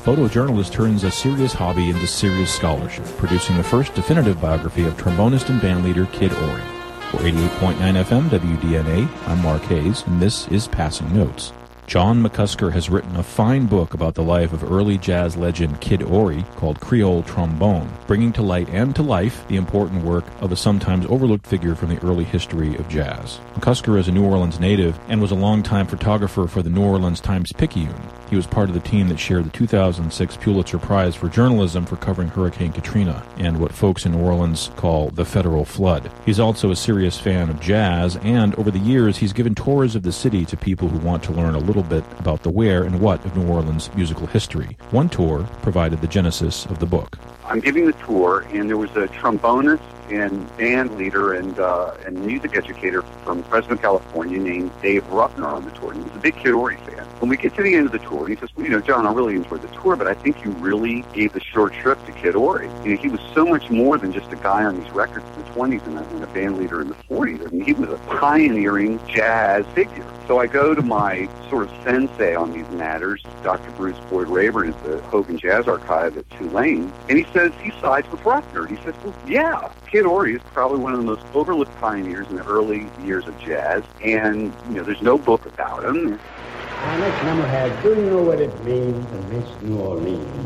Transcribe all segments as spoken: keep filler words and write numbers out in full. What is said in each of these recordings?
photojournalist turns a serious hobby into serious scholarship, producing the first definitive biography of trombonist and bandleader Kid Ory. For eighty-eight point nine F M W D N A, I'm Mark Hayes, and this is Passing Notes. John McCusker has written a fine book about the life of early jazz legend Kid Ory called Creole Trombone, bringing to light and to life the important work of a sometimes overlooked figure from the early history of jazz. McCusker is a New Orleans native and was a longtime photographer for the New Orleans Times-Picayune. He was part of the team that shared the two thousand six Pulitzer Prize for journalism for covering Hurricane Katrina and what folks in New Orleans call the Federal Flood. He's also a serious fan of jazz, and over the years he's given tours of the city to people who want to learn a little bit about the where and what of New Orleans musical history. One tour provided the genesis of the book. I'm giving the tour, and there was a trombonist and band leader and uh, and music educator from Fresno, California named Dave Ruffner on the tour. He was a big Kid Ory fan. When we get to the end of the tour, he says, well, you know, John, I really enjoyed the tour, but I think you really gave the short trip to Kid Ory. You know, he was so much more than just a guy on these records in the twenties and a, and a band leader in the forties. I mean, he was a pioneering jazz figure. So I go to my sort of sensei on these matters, Doctor Bruce Boyd Rayburn at the Hogan Jazz Archive at Tulane, and he says he sides with Ruffner. He says, well, yeah, Kid Ory is probably one of the most overlooked pioneers in the early years of jazz, and, you know, there's no book about him. Our next number has Do You Know What It Means to Miss New Orleans?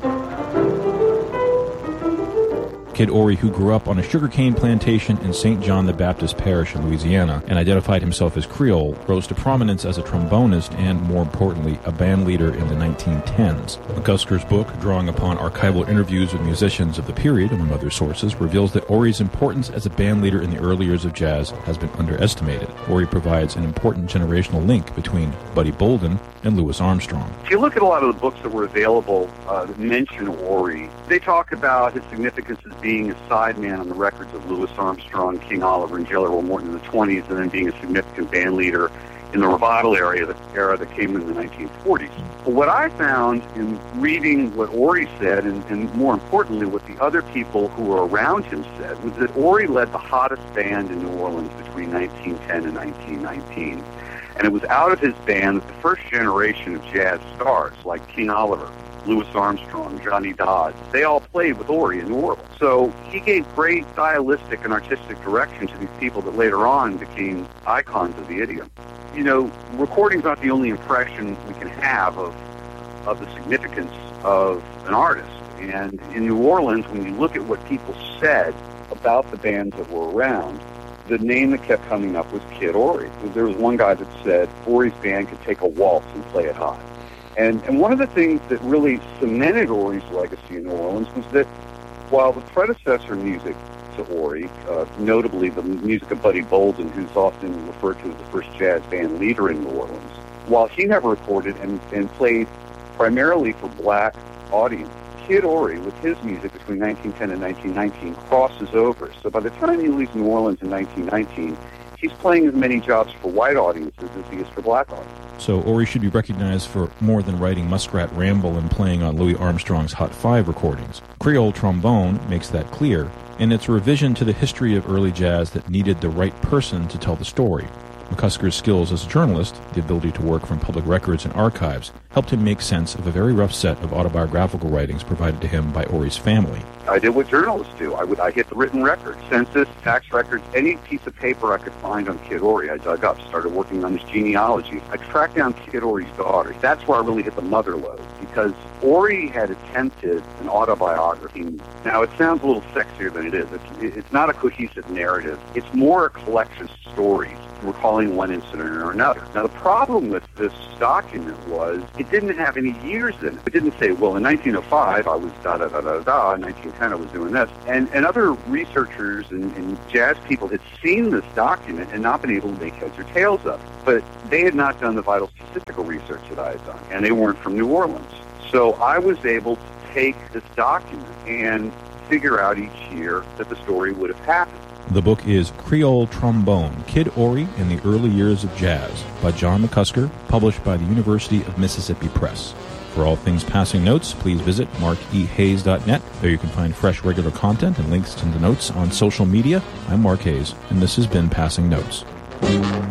Kid Ory, who grew up on a sugarcane plantation in Saint John the Baptist Parish in Louisiana and identified himself as Creole, rose to prominence as a trombonist and, more importantly, a band leader in the nineteen tens. McCusker's book, drawing upon archival interviews with musicians of the period, among other sources, reveals that Ory's importance as a band leader in the early years of jazz has been underestimated. Ory provides an important generational link between Buddy Bolden and Louis Armstrong. If you look at a lot of the books that were available uh, that mention Ory, they talk about his significance as being a sideman on the records of Louis Armstrong, King Oliver, and Jelly Roll Morton in the twenties, and then being a significant band leader in the revival area, the era that came in the nineteen forties. But what I found in reading what Ory said, and, and more importantly, what the other people who were around him said, was that Ory led the hottest band in New Orleans between nineteen ten and nineteen nineteen. And it was out of his band that the first generation of jazz stars, like King Oliver, Louis Armstrong, Johnny Dodds, they all played with Ory in New Orleans. So he gave great stylistic and artistic direction to these people that later on became icons of the idiom. You know, recording's not the only impression we can have of of the significance of an artist. And in New Orleans, when you look at what people said about the bands that were around, the name that kept coming up was Kid Ory. There was one guy that said Ory's band could take a waltz and play it high. And and one of the things that really cemented Ory's legacy in New Orleans was that while the predecessor music to Ory, uh, notably the music of Buddy Bolden, who's often referred to as the first jazz band leader in New Orleans, while he never recorded and, and played primarily for black audiences, Kid Ory, with his music between nineteen ten and nineteen nineteen, crosses over. So by the time he leaves New Orleans in nineteen nineteen, he's playing as many jobs for white audiences as he is for black audiences. So Ory should be recognized for more than writing Muskrat Ramble and playing on Louis Armstrong's Hot Five recordings. Creole Trombone makes that clear, and it's a revision to the history of early jazz that needed the right person to tell the story. McCusker's skills as a journalist, the ability to work from public records and archives, helped him make sense of a very rough set of autobiographical writings provided to him by Ory's family. I did what journalists do. I would I hit the written record, census, tax records, any piece of paper I could find on Kid Ory. I dug up, started working on his genealogy. I tracked down Kid Ory's daughter. That's where I really hit the mother lode, because Ory had attempted an autobiography. Now, it sounds a little sexier than it is. It's, it's not a cohesive narrative. It's more a collection of stories recalling one incident or another. Now, the problem with this document was it didn't have any years in it. It didn't say, well, in nineteen oh five, I was da-da-da-da-da, in nineteen ten, I was doing this. And, and other researchers and, and jazz people had seen this document and not been able to make heads or tails of it. But they had not done the vital statistical research that I had done, and they weren't from New Orleans. So I was able to take this document and figure out each year that the story would have happened. The book is Creole Trombone, Kid Ory in the Early Years of Jazz by John McCusker, published by the University of Mississippi Press. For all things Passing Notes, please visit mark e hayes dot net. There you can find fresh regular content and links to the notes on social media. I'm Mark Hayes, and this has been Passing Notes.